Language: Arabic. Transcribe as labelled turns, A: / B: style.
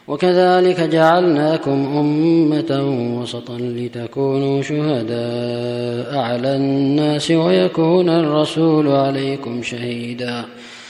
A: وكذلك جعلناكم أمة وسطا لتكونوا شهداء على الناس ويكون الرسول عليكم شهيدا